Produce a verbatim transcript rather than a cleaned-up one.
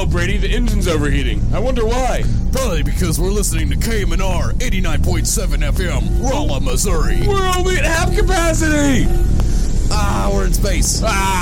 know, Brady. The engine's overheating. I wonder why. Probably because we're listening to K M N R eighty-nine point seven F M, Rolla, Missouri. We're only at half capacity. Ah, we're in space. Ah.